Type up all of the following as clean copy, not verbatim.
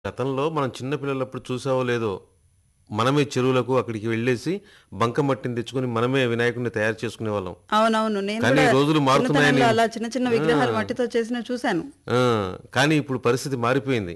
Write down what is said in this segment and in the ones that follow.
గతంలో మనం చిన్న పిల్లలప్పుడు చూసావో లేదో, మనమే చెరువులకు అక్కడికి వెళ్ళేసి బంకమట్టిని తెచ్చుకొని మనమే వినాయకుడిని తయారు చేసుకునేవాళ్ళం. అవునవును. నేను కానీ కూడా రోజులు మారుతున్నాయని చిన్నతనంలో అలా చిన్న చిన్న ఆ! విగ్రహాలు మట్టితో చేసినవి చూశాను. ఆ! కానీ ఇప్పుడు పరిస్థితి మారిపోయింది.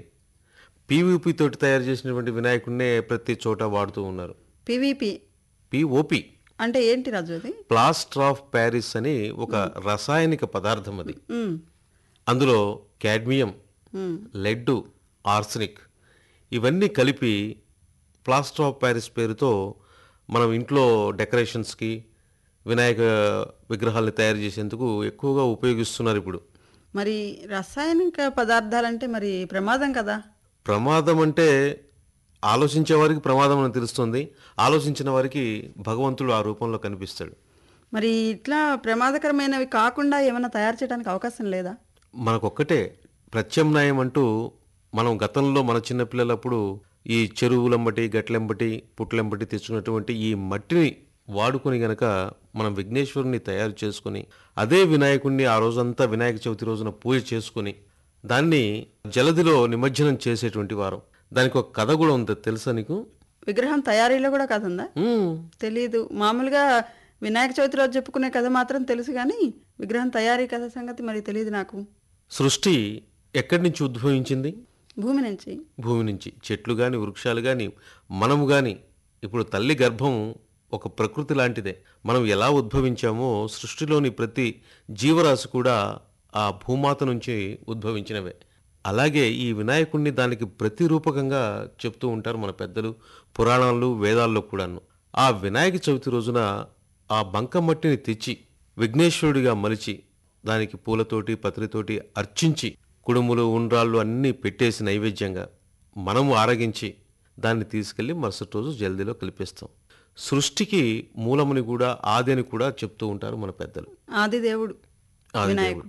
పీవీపీ తోటి తయారు చేసినటువంటి వినాయకుడినే ప్రతి చోట వాడుతూ ఉన్నారు. పీవీపీ పీఓపీ అంటే ఏంటి రాజు అది? ప్లాస్టర్ ఆఫ్ ప్యారిస్ అని ఒక రసాయనిక పదార్థం అది. హ్మ్. అందులో కాడ్మియం, హ్మ్. లెడ్డు, ఆర్సెనిక్ ఇవన్నీ కలిపి ప్లాస్టర్ ఆఫ్ ప్యారిస్ పేరుతో మనం ఇంట్లో డెకరేషన్స్‌కి, వినాయక విగ్రహాల్ని తయారు చేసేందుకు ఎక్కువగా ఉపయోగిస్తున్నారు ఇప్పుడు. మరి రసాయనిక పదార్థాలంటే మరి ప్రమాదం కదా! ప్రమాదం అంటే ఆలోచించే వారికి ప్రమాదం అని తెలుస్తుంది. ఆలోచించిన వారికి భగవంతుడు ఆ రూపంలో కనిపిస్తాడు. మరి ఇట్లా ప్రమాదకరమైనవి కాకుండా ఏమన్నా తయారు చేయడానికి అవకాశం లేదా? మనకొక్కటే ప్రత్యామ్నాయం అంటూ మనం గతంలో మన చిన్న పిల్లలప్పుడు ఈ చెరువులంబటి, గట్లెంబటి, పుట్లెంబటి తెచ్చుకున్నటువంటి ఈ మట్టిని వాడుకొని గనక మనం విఘ్నేశ్వరుని తయారు చేసుకొని, అదే వినాయకుడిని ఆ రోజంతా వినాయక చవితి రోజున పూజ చేసుకొని, దాన్ని జలధిలో నిమజ్జనం చేసేటువంటి వారం. దానికి ఒక కథ కూడా ఉంది తెలుసా నీకు? విగ్రహం తయారీలో కూడా కథ ఉందా? హ్మ్. తెలీదు. మామూలుగా వినాయక చవితి రోజు చెప్పుకునే కథ మాత్రం తెలుసు గానీ, విగ్రహం తయారీ కథ సంగతి మరి తెలీదు నాకు. సృష్టి ఎక్కడి నుంచి ఉద్భవించింది? భూమి నుంచి. భూమి నుంచి. చెట్లు గాని, వృక్షాలు గాని, మనము గాని ఇప్పుడు తల్లి గర్భం ఒక ప్రకృతి లాంటిదే. మనం ఎలా ఉద్భవించామో సృష్టిలోని ప్రతి జీవరాశి కూడా ఆ భూమాత నుంచి ఉద్భవించినవే. అలాగే ఈ వినాయకుడిని దానికి ప్రతిరూపకంగా చెప్తూ ఉంటారు మన పెద్దలు, పురాణాలు, వేదాల్లో కూడాను. ఆ వినాయక చవితి రోజున ఆ బంకమట్టిని తెచ్చి విఘ్నేశ్వరుడిగా మలిచి దానికి పూలతోటి, పత్రితోటి అర్చించి కుడుములు, ఉండ్రాళ్ళు అన్నీ పెట్టేసి నైవేద్యంగా మనము ఆరగించి దాన్ని తీసుకెళ్ళి మరుసటి రోజు జల్దీలో కలిపేస్తాం. సృష్టికి మూలమని కూడా ఆది అని కూడా చెప్తూ ఉంటారు మన పెద్దలు. ఆది దేవుడు ఆది దేవుడు. వినాయకుడు.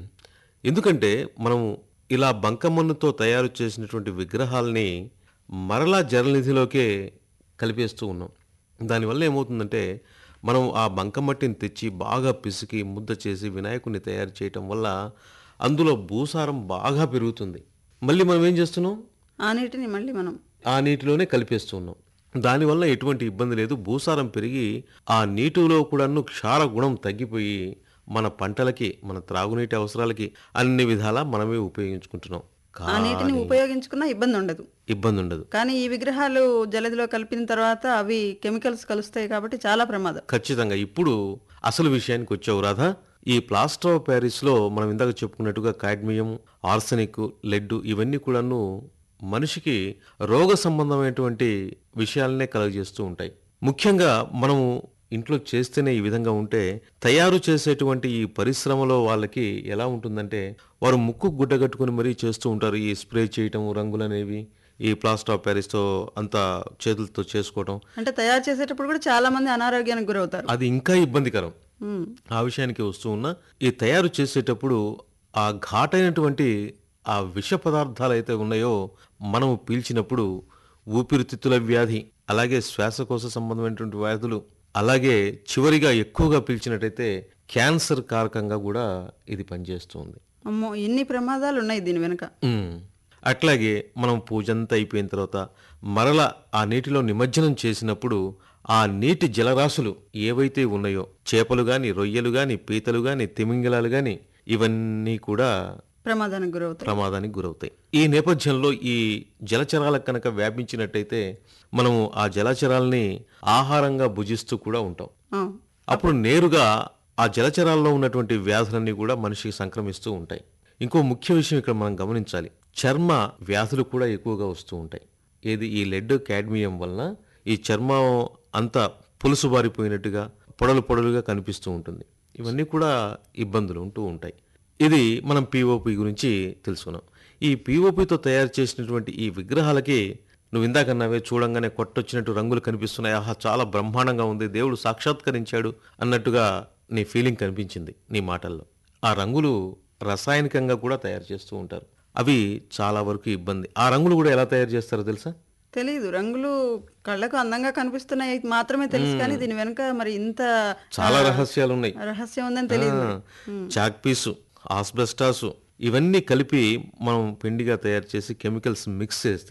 ఎందుకంటే మనము ఇలా బంకమన్నుతో తయారు చేసినటువంటి విగ్రహాల్ని మరలా జలనిధిలోకే కలిపేస్తూ ఉన్నాం. దానివల్ల ఏమవుతుందంటే మనం ఆ బంకమట్టిని తెచ్చి బాగా పిసికి ముద్ద చేసి వినాయకుడిని తయారు చేయటం వల్ల అందులో భూసారం బాగా పెరుగుతుంది. మళ్ళీ మనం ఏం చేస్తున్నాం? ఆ నీటిని మళ్ళీ మనం ఆ నీటిలోనే కలిపేస్తూ ఉన్నాం. దానివల్ల ఎటువంటి ఇబ్బంది లేదు. భూసారం పెరిగి ఆ నీటిలో కూడాను క్షార గుణం తగ్గిపోయి మన పంటలకి, మన త్రాగునీటి అవసరాలకి అన్ని విధాలా మనమే ఉపయోగించుకుంటున్నాం. ఆ నీటిని కానీ ఉపయోగించుకున్నా ఇబ్బంది ఉండదు. ఇబ్బంది ఉండదు. కానీ ఈ విగ్రహాలు జలదిలో కలిపిన తర్వాత అవి కెమికల్స్ కలుస్తాయి కాబట్టి చాలా ప్రమాదం. ఖచ్చితంగా. ఇప్పుడు అసలు విషయానికి వచ్చావు రాధా. ఈ ప్లాస్టర్ ఆఫ్ ప్యారిస్‌లో మనం ఇందాక చెప్పుకున్నట్టుగా కాడ్మియం, ఆర్సెనిక్, లెడ్ ఇవన్నీ కూడాను మనిషికి రోగ సంబంధమైనటువంటి విషయాలనే కలుగజేస్తూ ఉంటాయి. ముఖ్యంగా మనము ఇంట్లో చేస్తేనే ఈ విధంగా ఉంటే, తయారు చేసేటువంటి ఈ పరిశ్రమలో వాళ్ళకి ఎలా ఉంటుందంటే, వారు ముక్కు గుడ్డగట్టుకొని మరీ చేస్తూ ఉంటారు. ఈ స్ప్రే చేయటం, రంగులనేవి, ఈ ప్లాస్టర్ ఆఫ్ ప్యారిస్‌తో అంతా చేతులతో చేసుకోవటం. అంటే తయారు చేసేటప్పుడు కూడా చాలా మంది అనారోగ్యానికి గురవుతారు. అది ఇంకా ఇబ్బందికరం. ఉమ్. ఆ విషయానికి వస్తూ ఉన్నా, ఈ తయారు చేసేటప్పుడు ఆ ఘాటైనటువంటి ఆ విష పదార్థాలు అయితే ఉన్నాయో మనము పీల్చినప్పుడు ఊపిరితిత్తుల వ్యాధి, అలాగే శ్వాసకోశ సంబంధమైనటువంటి వ్యాధులు, అలాగే చివరిగా ఎక్కువగా పీల్చినట్టయితే క్యాన్సర్ కారకంగా కూడా ఇది పనిచేస్తుంది. అమ్మో, ఎన్ని ప్రమాదాలు ఉన్నాయి దీని వెనుక. ఉమ్. అట్లాగే మనం పూజంతా అయిపోయిన తర్వాత మరల ఆ నీటిలో నిమజ్జనం చేసినప్పుడు ఆ నీటి జలరాశులు ఏవైతే ఉన్నాయో చేపలు గాని, రొయ్యలు గాని, పీతలు గాని, తిమింగలాలు గాని ఇవన్నీ కూడా ప్రమాదానికి గురవుతాయి. ప్రమాదానికి గురవుతాయి. ఈ నేపథ్యంలో ఈ జలచరాలకు కనుక వ్యాపించినట్టయితే మనము ఆ జలచరాల్ని ఆహారంగా భుజిస్తూ కూడా ఉంటాం. ఆ. అప్పుడు నేరుగా ఆ జలచరాల్లో ఉన్నటువంటి వ్యాధులన్నీ కూడా మనిషికి సంక్రమిస్తూ ఉంటాయి. ఇంకో ముఖ్య విషయం ఇక్కడ మనం గమనించాలి. చర్మ వ్యాధులు కూడా ఎక్కువగా వస్తూ ఉంటాయి. ఏది ఈ లెడ్, కాడ్మియం వలన ఈ చర్మం అంతా పులుసుబారిపోయినట్టుగా పొడలు పొడలుగా కనిపిస్తూ ఉంటుంది. ఇవన్నీ కూడా ఇబ్బందులు ఉంటూ ఉంటాయి. ఇది మనం పీఓపీ గురించి తెలుసుకున్నాం. ఈ పీఓపీతో తయారు చేసినటువంటి ఈ విగ్రహాలకి నువ్వు ఇందాకన్నావే, చూడంగానే కొట్టొచ్చినట్టు రంగులు కనిపిస్తున్నాయి, ఆహా చాలా బ్రహ్మాండంగా ఉంది, దేవుడు సాక్షాత్కరించాడు అన్నట్టుగా నీ ఫీలింగ్ కనిపించింది నీ మాటల్లో. ఆ రంగులు రసాయనికంగా కూడా తయారు చేస్తూ ఉంటారు. అవి చాలా వరకు ఇబ్బంది. ఆ రంగులు కూడా ఎలా తయారు చేస్తారో తెలుసా? తెలీదు. రంగులు కళ్ళకు అందంగా కనిపిస్తున్నాయి మాత్రమే తెలుసు కానీ దీని వెనుక మరి ఇంత చాలా రహస్యాలు ఉన్నాయి. రహస్యం ఉందని తెలియదు మరి. చాక్ పీసు, ఆస్బెస్టాసు ఇవన్నీ కలిపి మనం పిండిగా తయారు చేసి కెమికల్స్ మిక్స్ చేస్తే